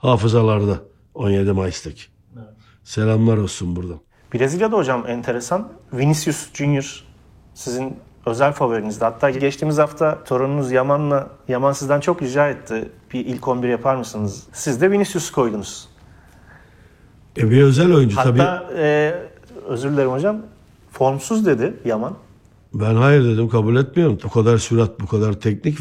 hafızalarda 17 Mayıs'taki. Evet. Selamlar olsun buradan. Brezilya'da hocam enteresan. Vinicius Junior sizin özel favorinizdi. Hatta geçtiğimiz hafta torununuz Yaman sizden çok rica etti. Bir ilk 11 yapar mısınız? Siz de Vinicius koydunuz. Bir özel oyuncu tabii. Hatta özür dilerim hocam. Formsuz dedi Yaman. Ben hayır dedim, kabul etmiyorum. Bu kadar sürat, bu kadar teknik